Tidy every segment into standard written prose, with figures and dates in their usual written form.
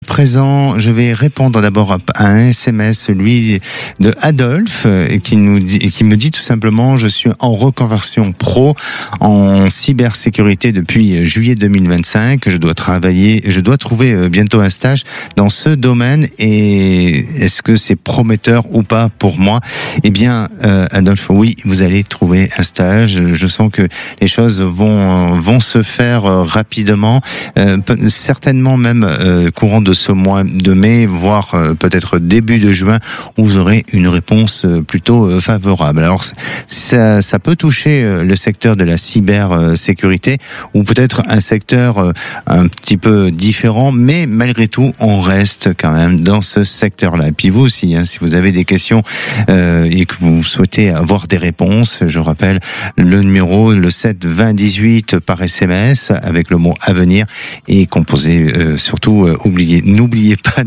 présent, je vais répondre d'abord à un SMS, celui de Adolphe, qui me dit tout simplement: je suis en reconversion pro en cybersécurité depuis juillet 2025. Je dois trouver bientôt un stage dans ce domaine, et est-ce que c'est prometteur ou pas pour moi? Eh bien, Adolphe, oui, vous allez trouver un stage. Je sens que les choses vont se faire rapidement, certainement même courant de ce mois de mai, voire peut-être début de juin, où vous aurez une réponse plutôt favorable. Alors ça peut toucher le secteur de la cybersécurité, ou peut-être un secteur un petit peu différent, mais malgré tout on reste quand même dans ce secteur-là. Et puis vous aussi, si vous avez des questions et que vous souhaitez avoir des réponses, je rappelle le numéro, le 7 20 18 par SMS avec le mot avenir, et composez surtout, n'oubliez pas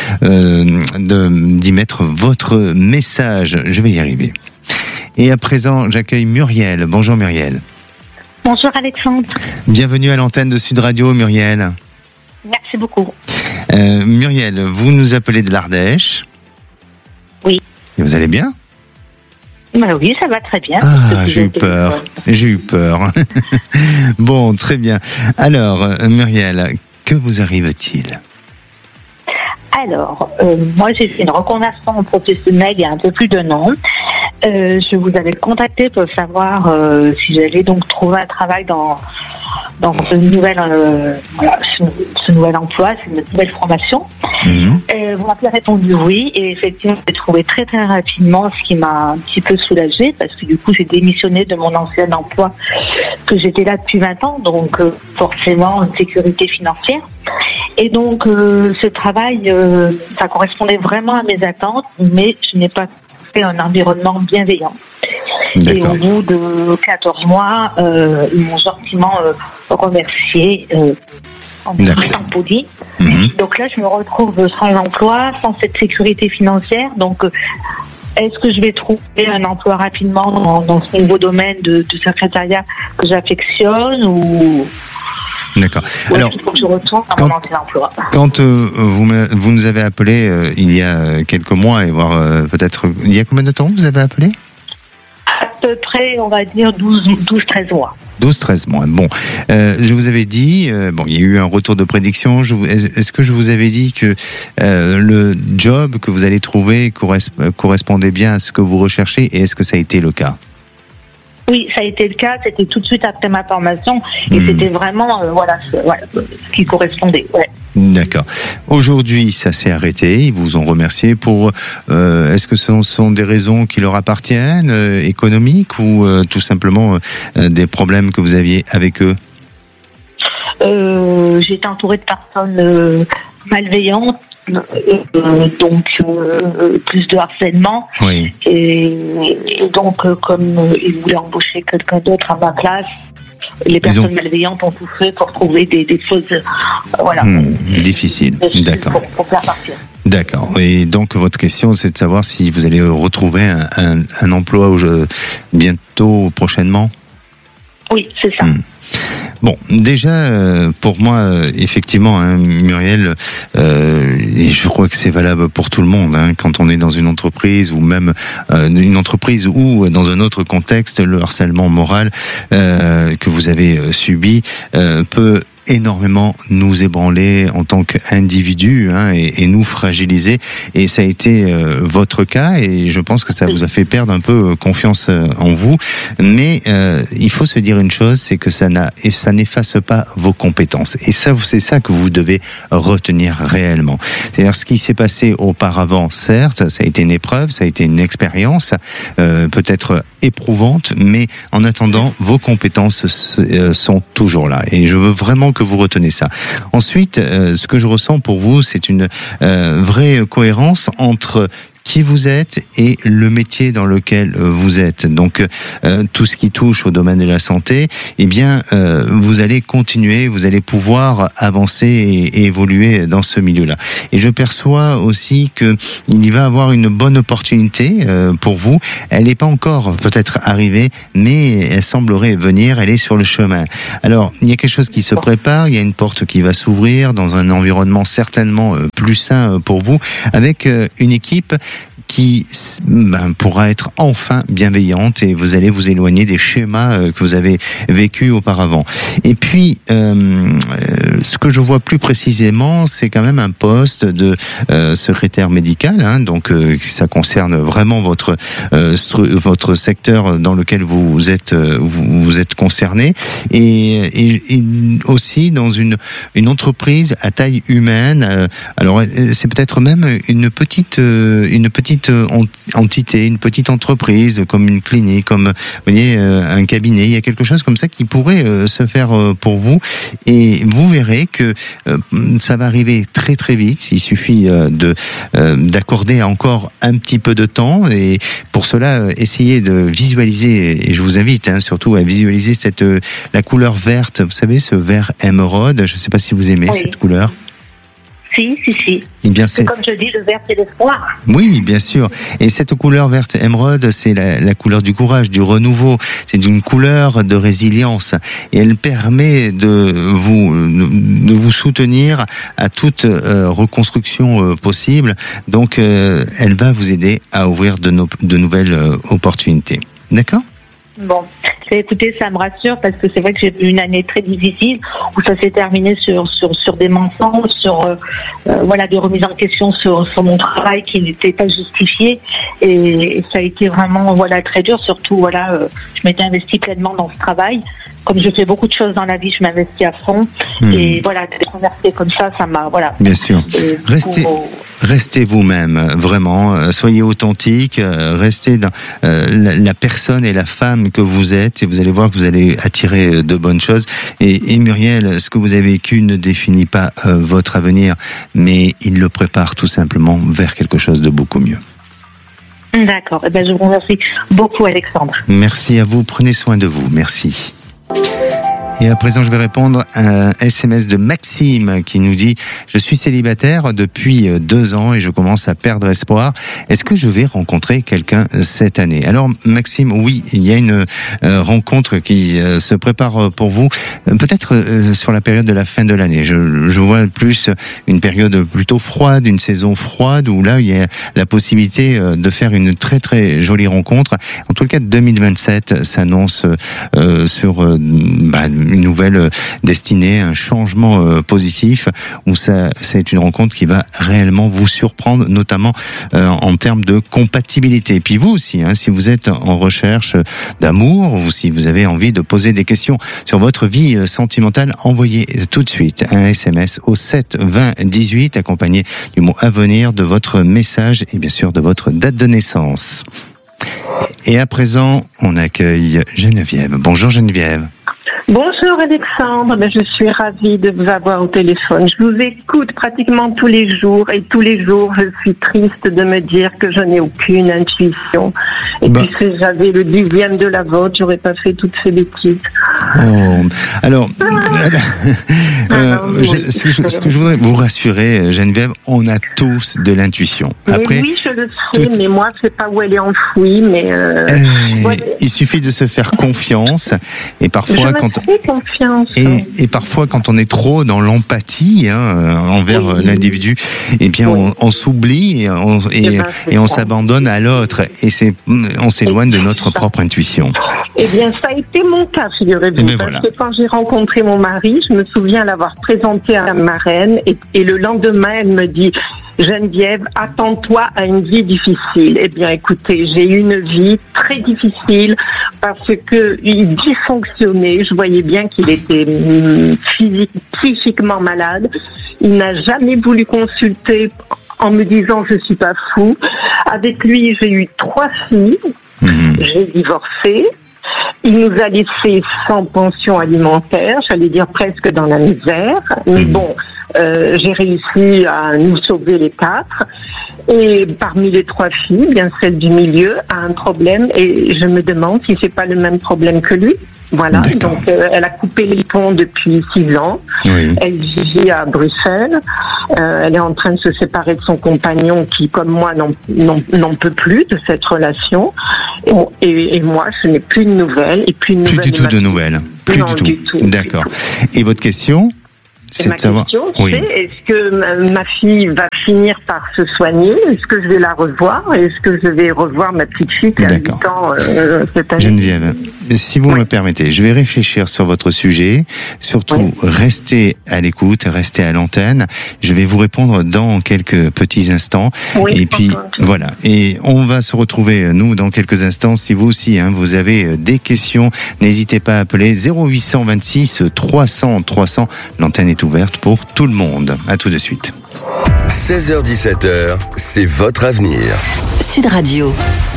d'y mettre votre message. Je vais y arriver. Et à présent, j'accueille Muriel. Bonjour Muriel. Bonjour Alexandre. Bienvenue à l'antenne de Sud Radio, Muriel. Merci beaucoup. Muriel, vous nous appelez de l'Ardèche. Oui. Et vous allez bien? Oui, ça va très bien. Ah, j'ai eu peur. Bon, très bien. Alors, Muriel, que vous arrive-t-il? Alors, moi j'ai fait une reconversion professionnelle il y a un peu plus d'un an. Je vous avais contacté pour savoir si j'allais donc trouver un travail dans ce nouvel emploi, cette nouvelle formation. Vous m'avez répondu oui, et effectivement j'ai trouvé très très rapidement, ce qui m'a un petit peu soulagée, parce que du coup j'ai démissionné de mon ancien emploi, que j'étais là depuis 20 ans, donc forcément une sécurité financière. Et donc ce travail, ça correspondait vraiment à mes attentes, mais je n'ai pas fait un environnement bienveillant. D'accord. Et au bout de 14 mois, ils m'ont gentiment remercié en étant poli. Donc là, je me retrouve sans emploi, sans cette sécurité financière. Donc, est-ce que je vais trouver un emploi rapidement dans ce nouveau domaine de secrétariat que j'affectionne, ou... D'accord. Alors, il faut que je retourne à mon ancien emploi. Quand vous nous avez appelé il y a quelques mois, et voire peut-être... Il y a combien de temps vous avez appelé? À peu près, on va dire 12-13 mois. 12-13 mois. Bon, je vous avais dit, il y a eu un retour de prédiction. Est-ce que je vous avais dit que le job que vous allez trouver correspondait bien à ce que vous recherchez, et est-ce que ça a été le cas? Oui, ça a été le cas. C'était tout de suite après ma formation, et c'était vraiment ce qui correspondait. Ouais. D'accord. Aujourd'hui, ça s'est arrêté. Ils vous ont remercié pour. Est-ce que ce sont des raisons qui leur appartiennent, économiques, ou tout simplement des problèmes que vous aviez avec eux? J'étais entourée de personnes malveillantes. Donc plus de harcèlement, oui. et donc comme ils voulaient embaucher quelqu'un d'autre à ma place, les personnes malveillantes ont tout fait pour trouver des choses difficiles. D'accord. Pour faire partir. D'accord. Et donc votre question, c'est de savoir si vous allez retrouver un emploi bientôt, prochainement. Oui, c'est ça. Bon, déjà, pour moi, effectivement, Muriel, et je crois que c'est valable pour tout le monde, quand on est dans une entreprise, ou même une entreprise ou dans un autre contexte, le harcèlement moral que vous avez subi peut énormément nous ébranler en tant qu'individu, et nous fragiliser, et ça a été votre cas, et je pense que ça vous a fait perdre un peu confiance en vous, mais il faut se dire une chose, c'est que ça n'efface pas vos compétences, et ça, c'est ça que vous devez retenir réellement. C'est-à-dire, ce qui s'est passé auparavant, certes, ça a été une épreuve, ça a été une expérience peut-être éprouvante, mais en attendant, vos compétences sont toujours là, et je veux vraiment que vous retenez ça. Ensuite, ce que je ressens pour vous, c'est une vraie cohérence entre qui vous êtes et le métier dans lequel vous êtes. Donc tout ce qui touche au domaine de la santé, eh bien vous allez continuer, vous allez pouvoir avancer et évoluer dans ce milieu-là. Et je perçois aussi que il y va avoir une bonne opportunité pour vous. Elle n'est pas encore peut-être arrivée, mais elle semblerait venir, elle est sur le chemin. Alors, il y a quelque chose qui se prépare, il y a une porte qui va s'ouvrir dans un environnement certainement plus sain pour vous, avec une équipe qui pourra être enfin bienveillante et vous allez vous éloigner des schémas que vous avez vécus auparavant. Et puis, ce que je vois plus précisément, c'est quand même un poste de secrétaire médical, hein, donc ça concerne vraiment votre secteur dans lequel vous êtes concerné, et aussi dans une entreprise à taille humaine. Alors, c'est peut-être même une petite entité, une petite entreprise, comme une clinique, comme vous voyez, un cabinet. Il y a quelque chose comme ça qui pourrait se faire pour vous, et vous verrez que ça va arriver très très vite. Il suffit d'accorder encore un petit peu de temps, et pour cela, essayez de visualiser, et je vous invite surtout à visualiser la couleur verte, vous savez, ce vert émeraude. Je ne sais pas si vous aimez cette couleur. Si. Eh bien, c'est comme je dis, le vert, c'est l'espoir. Oui, bien sûr. Et cette couleur verte émeraude, c'est la couleur du courage, du renouveau. C'est une couleur de résilience. Et elle permet de vous soutenir à toute reconstruction possible. Donc, elle va vous aider à ouvrir de nouvelles opportunités. D'accord ? Bon, écoutez, ça me rassure, parce que c'est vrai que j'ai eu une année très difficile où ça s'est terminé sur des mensonges, sur des remises en question sur mon travail qui n'était pas justifié, et ça a été vraiment très dur. Surtout je m'étais investie pleinement dans ce travail. Comme je fais beaucoup de choses dans la vie, je m'investis à fond. Et d'être remerciée comme ça m'a Bien sûr. Restez vous-même, vraiment. Soyez authentique. Restez dans la personne et la femme que vous êtes, et vous allez voir que vous allez attirer de bonnes choses. Et Muriel, ce que vous avez vécu ne définit pas votre avenir, mais il le prépare tout simplement vers quelque chose de beaucoup mieux. D'accord. Je vous remercie beaucoup, Alexandre. Merci à vous. Prenez soin de vous. Merci. Et à présent, je vais répondre à un SMS de Maxime qui nous dit « Je suis célibataire depuis 2 ans et je commence à perdre espoir. Est-ce que je vais rencontrer quelqu'un cette année ?» Alors Maxime, oui, il y a une rencontre qui se prépare pour vous, peut-être sur la période de la fin de l'année. Je vois plus une période plutôt froide, une saison froide, où là, il y a la possibilité de faire une très très jolie rencontre. En tout cas, 2027 s'annonce sur une nouvelle destinée, un changement positif, où c'est une rencontre qui va réellement vous surprendre, notamment en termes de compatibilité. Et puis vous aussi, si vous êtes en recherche d'amour, ou si vous avez envie de poser des questions sur votre vie sentimentale, envoyez tout de suite un SMS au 7 20 18, accompagné du mot à venir, de votre message et bien sûr de votre date de naissance. Et à présent, on accueille Geneviève. Bonjour Geneviève. Bonjour Alexandre, je suis ravie de vous avoir au téléphone. Je vous écoute pratiquement tous les jours, et tous les jours je suis triste de me dire que je n'ai aucune intuition. Et puis si j'avais le 10e de la vôtre, j'aurais pas fait toutes ces bêtises. Oh. Alors, ce que je voudrais vous rassurer, Geneviève, on a tous de l'intuition. Après, oui, je le sais, mais moi, je sais pas où elle est enfouie, mais il suffit de se faire confiance, et parfois et parfois quand on est trop dans l'empathie envers l'individu, eh bien on s'oublie et on s'abandonne à l'autre, et on s'éloigne de notre propre intuition. Eh bien, ça a été mon cas, figurez-vous, parce que quand j'ai rencontré mon mari, je me souviens l'avoir présenté à ma marraine, et le lendemain, elle me dit « Geneviève, attends-toi à une vie difficile. » Eh bien, écoutez, j'ai eu une vie très difficile parce que il dysfonctionnait. Je voyais bien qu'il était psychiquement malade. Il n'a jamais voulu consulter en me disant « je suis pas fou ». Avec lui, j'ai eu 3 filles. J'ai divorcé. Il nous a laissés sans pension alimentaire, j'allais dire presque dans la misère. Mais bon, j'ai réussi à nous sauver les 4. Et parmi les 3 filles, bien celle du milieu a un problème et je me demande si c'est pas le même problème que lui. Voilà, D'accord. donc elle a coupé les ponts depuis 6 ans. Oui. Elle vit à Bruxelles. Elle est en train de se séparer de son compagnon qui, comme moi, n'en peut plus de cette relation. Et moi, je n'ai plus de nouvelles. Et plus du tout de nouvelles. Plus du tout. D'accord. Et votre question ? Et ma question, oui. c'est est-ce que ma fille va finir par se soigner ? Est-ce que je vais la revoir ? Est-ce que je vais revoir ma petite fille qui a 8 ans cette année ? Geneviève, si vous me permettez, je vais réfléchir sur votre sujet. Surtout, restez à l'écoute, restez à l'antenne. Je vais vous répondre dans quelques petits instants. Oui, et puis, voilà. Et on va se retrouver, nous, dans quelques instants. Si vous aussi, vous avez des questions, n'hésitez pas à appeler 0826 300 300. L'antenne est ouverte pour tout le monde. À tout de suite. 16h-17h, c'est votre avenir. Sud Radio.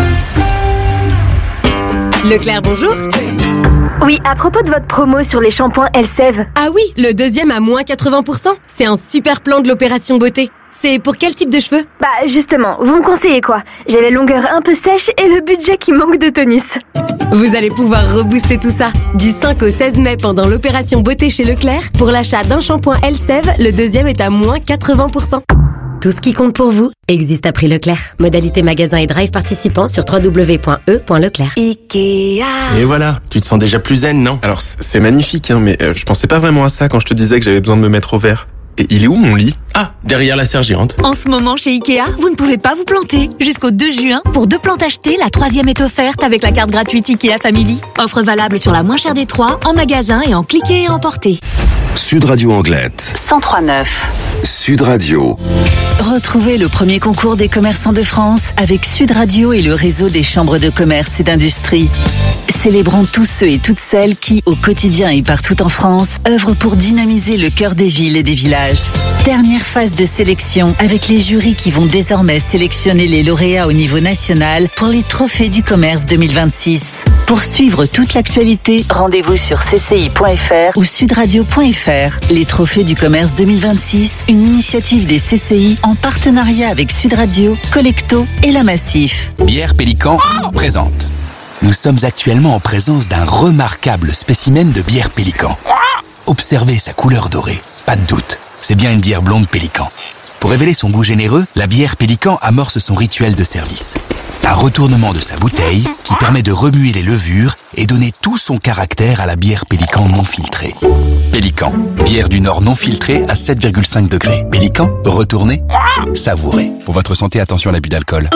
Leclerc, bonjour. Oui, à propos de votre promo sur les shampoings Elseve. Ah oui, le deuxième à moins 80%. C'est un super plan de l'opération beauté. C'est pour quel type de cheveux ? Bah justement, vous me conseillez quoi ? J'ai les longueurs un peu sèches et le budget qui manque de tonus. Vous allez pouvoir rebooster tout ça. Du 5 au 16 mai pendant l'opération beauté chez Leclerc, pour l'achat d'un shampoing Elseve, le deuxième est à moins 80%. Tout ce qui compte pour vous existe à prix Leclerc. Modalité magasin et drive participant sur www.e.leclerc. Ikea. Et voilà, tu te sens déjà plus zen, non ? Alors c'est magnifique, mais je pensais pas vraiment à ça quand je te disais que j'avais besoin de me mettre au vert. Et il est où mon lit ? Ah, derrière la serre géante. En ce moment, chez Ikea, vous ne pouvez pas vous planter. Jusqu'au 2 juin, pour 2 plantes achetées, la 3e est offerte avec la carte gratuite Ikea Family. Offre valable sur la moins chère des 3, en magasin et en cliquer et emporter. Sud Radio Anglette. 103.9. Sud Radio. Retrouvez le premier concours des commerçants de France avec Sud Radio et le réseau des chambres de commerce et d'industrie. Célébrons tous ceux et toutes celles qui, au quotidien et partout en France, œuvrent pour dynamiser le cœur des villes et des villages. Dernière phase de sélection avec les jurys qui vont désormais sélectionner les lauréats au niveau national pour les trophées du commerce 2026. Pour suivre toute l'actualité, rendez-vous sur cci.fr ou sudradio.fr. Les trophées du commerce 2026, une initiative des CCI en partenariat avec Sud Radio, Collecto et La Massif. Bière Pélican présente. Nous sommes actuellement en présence d'un remarquable spécimen de bière Pélican. Observez sa couleur dorée. Pas de doute, c'est bien une bière blonde Pélican. Pour révéler son goût généreux, la bière Pélican amorce son rituel de service. Un retournement de sa bouteille qui permet de remuer les levures et donner tout son caractère à la bière Pélican non filtrée. Pélican, bière du Nord non filtrée à 7,5 degrés. Pélican, retournez, savourez. Pour votre santé, attention à l'abus d'alcool.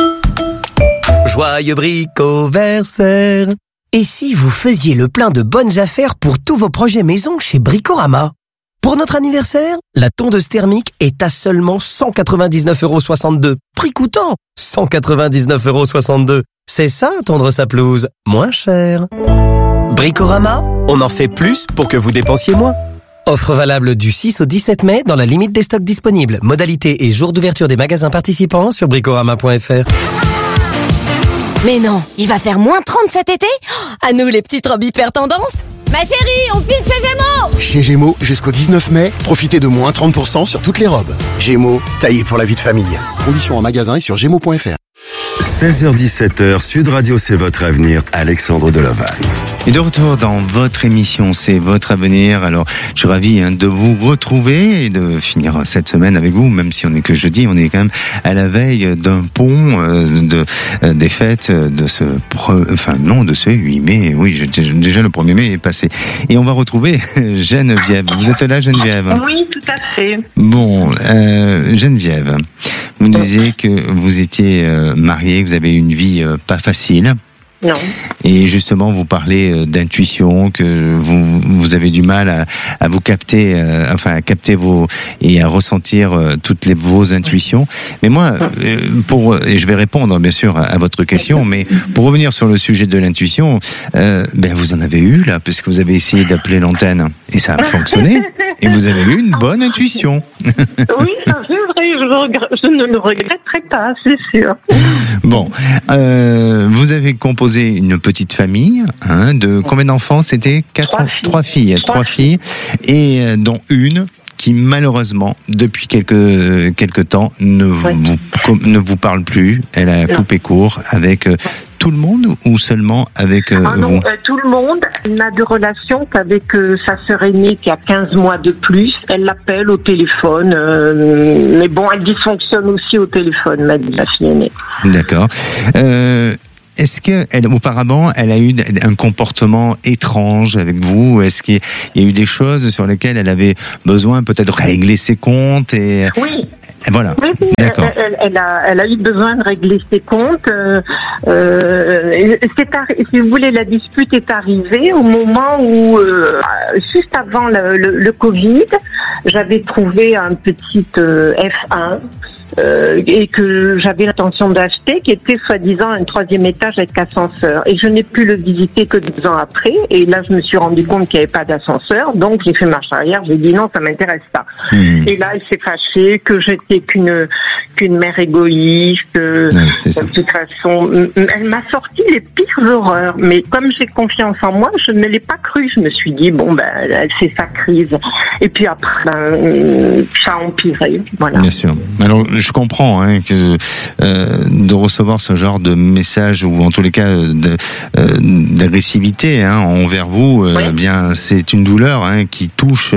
Joyeux bricoversaire. Et si vous faisiez le plein de bonnes affaires pour tous vos projets maison chez Bricorama ? Pour notre anniversaire, la tondeuse thermique est à seulement 199,62 €. Prix coûtant, 199,62 €. C'est ça, tondre sa pelouse, moins cher. Bricorama, on en fait plus pour que vous dépensiez moins. Offre valable du 6 au 17 mai dans la limite des stocks disponibles. Modalité et jour d'ouverture des magasins participants sur bricorama.fr. Mais non, il va faire moins 30 cet été ? À nous les petites robes hyper tendance. Ma chérie, on file chez Gémeaux. Chez Gémeaux, jusqu'au 19 mai, profitez de moins 30% sur toutes les robes. Gémeaux, taillé pour la vie de famille. Conditions en magasin et sur gémeaux.fr. 16h-17h, Sud Radio, c'est votre avenir. Alexandre Delovagne. Et de retour dans votre émission, c'est votre avenir. Alors, je suis ravi de vous retrouver et de finir cette semaine avec vous, même si on n'est que jeudi, on est quand même à la veille d'un pont, des fêtes de ce 8 mai. Oui, déjà le 1er mai est passé. Et on va retrouver Geneviève. Vous êtes là, Geneviève ? Oui, tout à fait. Bon, Geneviève, vous disiez que vous étiez mariée, que vous avez une vie pas facile. Non. Et justement, vous parlez d'intuition, que vous avez du mal à vous capter, à capter et à ressentir toutes vos intuitions. Mais moi, et je vais répondre bien sûr à votre question, mais pour revenir sur le sujet de l'intuition, vous en avez eu là, parce que vous avez essayé d'appeler l'antenne et ça a fonctionné. Et vous avez eu une bonne intuition. Oui, c'est vrai, je ne le regretterai pas, c'est sûr. Bon, vous avez composé une petite famille, de combien d'enfants ? C'était 3 filles, et dont une qui malheureusement, depuis quelques temps, ne vous parle plus. Elle a coupé court avec tout le monde ou seulement avec vous? Tout le monde. Elle n'a de relation qu'avec sa sœur aînée qui a 15 mois de plus. Elle l'appelle au téléphone. Mais bon, elle dysfonctionne aussi au téléphone, la fille aînée. D'accord. Est-ce que auparavant, elle a eu un comportement étrange avec vous? Est-ce qu'il y a eu des choses sur lesquelles elle avait besoin peut-être de régler ses comptes Oui. Voilà. Oui, d'accord. Elle a eu besoin de régler ses comptes. Si vous voulez, la dispute est arrivée au moment où, juste avant le Covid, j'avais trouvé un petit F1. Et que j'avais l'intention d'acheter, qui était soi-disant un 3e étage avec ascenseur. Et je n'ai pu le visiter que 2 ans après. Et là, je me suis rendu compte qu'il n'y avait pas d'ascenseur. Donc, j'ai fait marche arrière. J'ai dit non, ça m'intéresse pas. Et là, elle s'est fâchée que j'étais qu'une mère égoïste. De toute façon, elle m'a sorti les pires horreurs. Mais comme j'ai confiance en moi, je ne l'ai pas cru. Je me suis dit, elle fait sa crise. Et puis après, ça a empiré. Voilà. Bien sûr. Alors, je comprends que de recevoir ce genre de message ou en tous les cas d'agressivité envers vous, bien c'est une douleur qui touche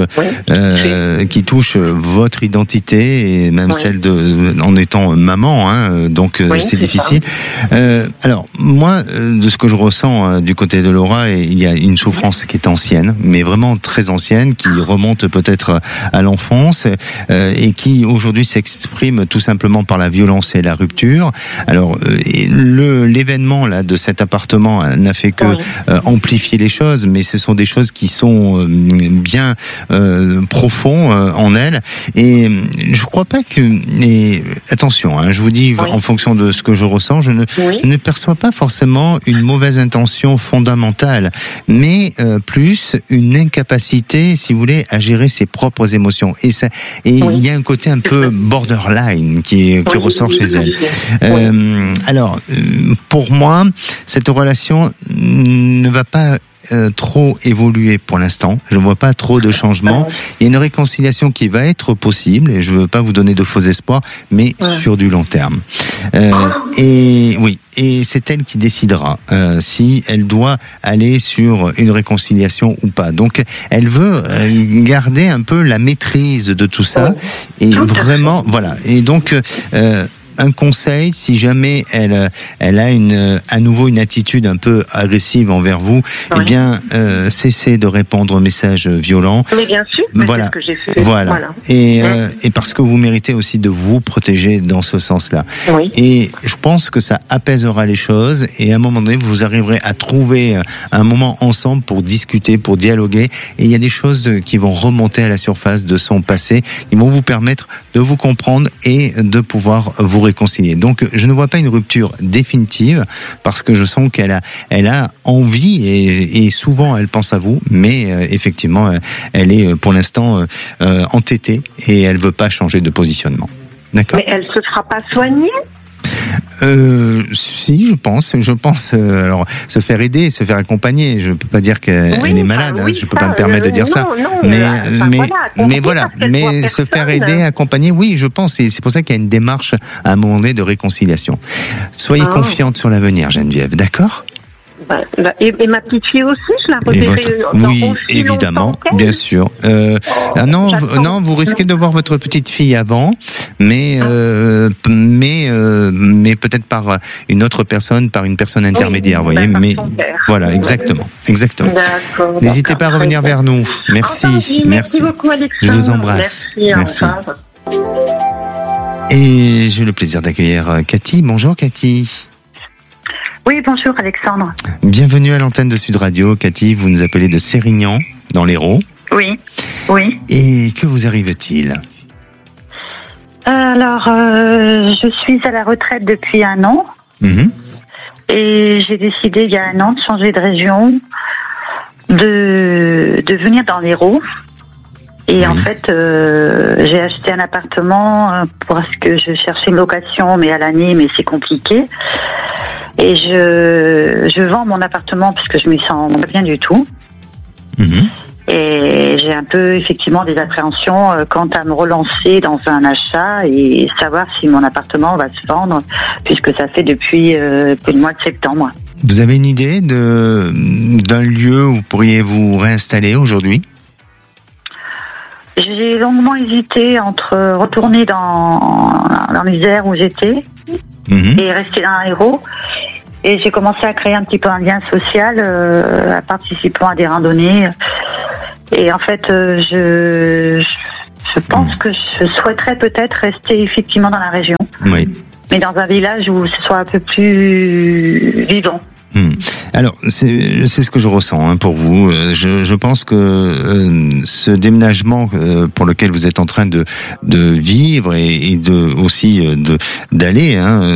votre identité et même celle en étant maman, donc c'est difficile. Alors moi, de ce que je ressens du côté de Laura, il y a une souffrance qui est ancienne, mais vraiment très ancienne, qui remonte peut-être à l'enfance et qui aujourd'hui s'exprime tout simplement par la violence et la rupture. Alors l'événement là de cet appartement n'a fait que amplifier les choses, mais ce sont des choses qui sont bien profonds en elle. Et je crois pas que. Et attention, je vous dis en fonction de ce que je ressens, je ne perçois pas forcément une mauvaise intention fondamentale, mais plus une incapacité, si vous voulez, à gérer ses propres émotions. Et il y a un côté un peu borderline qui ressort chez elle. Alors, pour moi, cette relation ne va pas trop évoluer pour l'instant. Je ne vois pas trop de changements. Il y a une réconciliation qui va être possible, et je ne veux pas vous donner de faux espoirs, mais sur du long terme. Et c'est elle qui décidera si elle doit aller sur une réconciliation ou pas. Donc, elle veut garder un peu la maîtrise de tout ça, et vraiment, voilà. Et donc, un conseil, si jamais elle a à nouveau une attitude un peu agressive envers vous, eh bien, cessez de répondre aux messages violents. Mais bien sûr, voilà. C'est ce que j'ai fait. Voilà. Et parce que vous méritez aussi de vous protéger dans ce sens-là. Et je pense que ça apaisera les choses, et à un moment donné, vous arriverez à trouver un moment ensemble pour discuter, pour dialoguer, et il y a des choses qui vont remonter à la surface de son passé, qui vont vous permettre de vous comprendre et de pouvoir vous réconcilier. Donc, je ne vois pas une rupture définitive, parce que je sens qu'elle a envie, et souvent elle pense à vous, mais effectivement, elle est pour l'instant entêtée, et elle veut pas changer de positionnement. D'accord ? Mais elle se fera pas soigner ? Si, je pense. Alors, se faire aider, se faire accompagner. Je peux pas dire qu'elle est malade. Je peux pas me permettre de dire ça. Mais voilà. Mais se faire aider, accompagner, oui, je pense. Et c'est pour ça qu'il y a une démarche à un moment donné de réconciliation. Soyez confiante sur l'avenir, Geneviève. D'accord ? Et ma petite fille aussi, je la reverrai oui, évidemment, bien sûr. Non, vous risquez de voir votre petite fille avant, mais peut-être par une autre personne, par une personne intermédiaire, voyez. Mais voilà, exactement. N'hésitez pas à revenir vers nous. Merci. Merci beaucoup, Alexandre. Je vous embrasse. Merci. Et j'ai le plaisir d'accueillir Cathy. Bonjour, Cathy. Oui, bonjour Alexandre. Bienvenue à l'antenne de Sud Radio. Cathy, vous nous appelez de Sérignan, dans l'Hérault. Oui. Et que vous arrive-t-il ? Alors, je suis à la retraite depuis 1 an. Et j'ai décidé il y a 1 an de changer de région, de venir dans l'Hérault. Et en fait, j'ai acheté un appartement parce que je cherchais une location, mais à l'année, mais c'est compliqué. Et je vends mon appartement parce que je me sens pas bien du tout. Et j'ai un peu effectivement des appréhensions quant à me relancer dans un achat et savoir si mon appartement va se vendre, puisque ça fait depuis le mois de septembre. Vous avez une idée d'un lieu où vous pourriez vous réinstaller aujourd'hui ? J'ai longuement hésité entre retourner dans l'Isère où j'étais et rester dans un héros. Et j'ai commencé à créer un petit peu un lien social en participant à des randonnées. Et en fait, je pense que je souhaiterais peut-être rester effectivement dans la région. Oui. Mais dans un village où ce soit un peu plus vivant. Alors, c'est ce que je ressens pour vous. Je pense que ce déménagement pour lequel vous êtes en train de vivre et d'aller,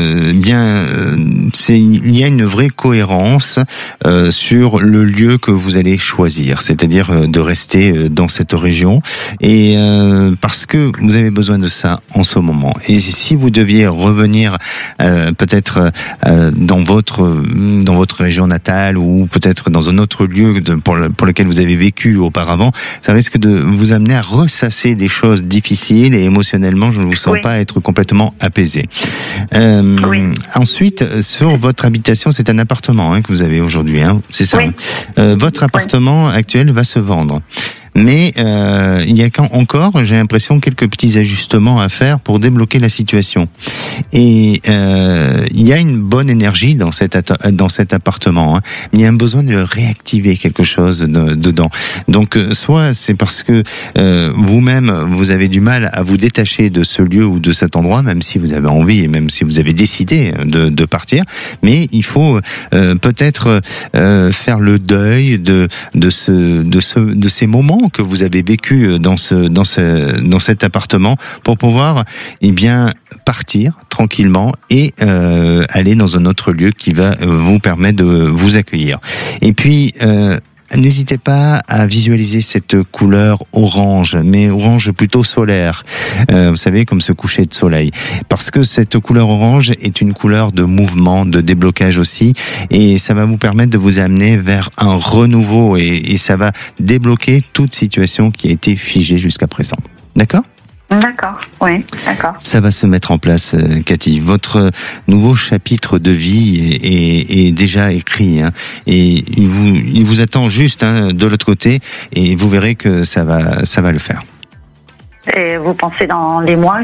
il y a une vraie cohérence sur le lieu que vous allez choisir, c'est-à-dire de rester dans cette région, et parce que vous avez besoin de ça en ce moment. Et si vous deviez revenir peut-être dans votre région natale ou peut-être dans un autre lieu pour lequel vous avez vécu auparavant, ça risque de vous amener à ressasser des choses difficiles et émotionnellement, je ne vous sens pas être complètement apaisé. Ensuite, sur votre habitation, c'est un appartement que vous avez aujourd'hui, c'est ça. Votre appartement actuel va se vendre. Mais il y a encore, j'ai l'impression, quelques petits ajustements à faire pour débloquer la situation. Et il y a une bonne énergie dans cet appartement, mais il y a un besoin de réactiver quelque chose dedans. Donc, soit c'est parce que vous-même, vous avez du mal à vous détacher de ce lieu ou de cet endroit, même si vous avez envie et même si vous avez décidé de partir, mais il faut peut-être faire le deuil de ces moments que vous avez vécu dans cet appartement pour pouvoir partir tranquillement et aller dans un autre lieu qui va vous permettre de vous accueillir. Et puis n'hésitez pas à visualiser cette couleur orange, mais orange plutôt solaire, vous savez, comme ce coucher de soleil, parce que cette couleur orange est une couleur de mouvement, de déblocage aussi, et ça va vous permettre de vous amener vers un renouveau, et ça va débloquer toute situation qui a été figée jusqu'à présent. D'accord ? D'accord, oui, d'accord. Ça va se mettre en place, Cathy. Votre nouveau chapitre de vie est déjà écrit, et il vous attend juste de l'autre côté, et vous verrez que ça va le faire. Et vous pensez dans les mois,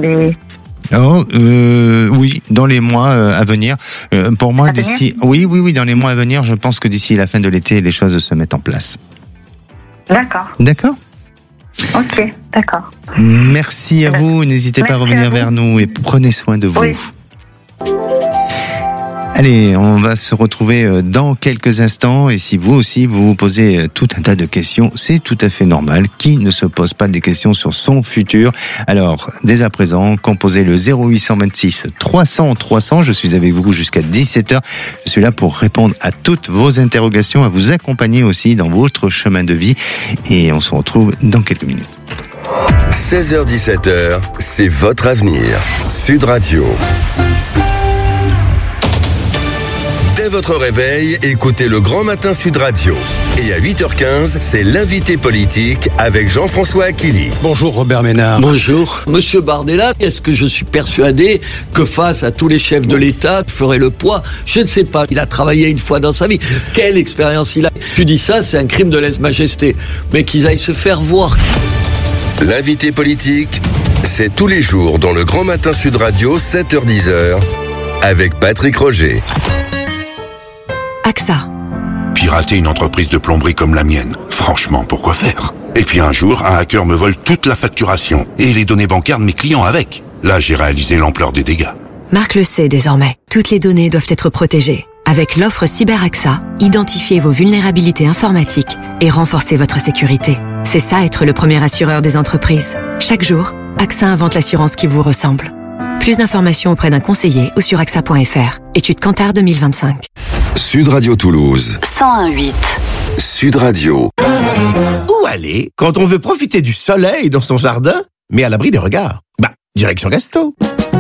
oui, dans les mois à venir. Pour moi, oui, dans les mois à venir, je pense que d'ici la fin de l'été, les choses se mettent en place. D'accord. D'accord. Ok, d'accord. Merci à vous, n'hésitez pas à revenir vers nous et prenez soin de vous. Oui. Allez, on va se retrouver dans quelques instants, et si vous aussi vous posez tout un tas de questions, c'est tout à fait normal. Qui ne se pose pas des questions sur son futur? Alors, dès à présent, composez le 0826 300 300, je suis avec vous jusqu'à 17h. Je suis là pour répondre à toutes vos interrogations, à vous accompagner aussi dans votre chemin de vie, et on se retrouve dans quelques minutes. 16h-17h, c'est votre avenir. Sud Radio. Dès votre réveil, écoutez le Grand Matin Sud Radio. Et à 8h15, c'est l'invité politique avec Jean-François Aquili. Bonjour Robert Ménard. Bonjour. Monsieur Bardella, est-ce que je suis persuadé que face à tous les chefs de l'État, il ferait le poids? Je ne sais pas. Il a travaillé une fois dans sa vie. Quelle expérience il a? Tu dis ça, c'est un crime de lèse-majesté. Mais qu'ils aillent se faire voir. L'invité politique, c'est tous les jours dans le Grand Matin Sud Radio, 7h-10h, avec Patrick Roger. AXA. Pirater une entreprise de plomberie comme la mienne, franchement, pourquoi faire? Et puis un jour, un hacker me vole toute la facturation et les données bancaires de mes clients avec. Là, j'ai réalisé l'ampleur des dégâts. Marc le sait désormais. Toutes les données doivent être protégées. Avec l'offre CyberAXA, identifiez vos vulnérabilités informatiques et renforcez votre sécurité. C'est ça être le premier assureur des entreprises. Chaque jour, AXA invente l'assurance qui vous ressemble. Plus d'informations auprès d'un conseiller ou sur axa.fr. Étude Kantar 2025. Sud Radio Toulouse. 101.8. Sud Radio. Où aller quand on veut profiter du soleil dans son jardin, mais à l'abri des regards? Direction Resto.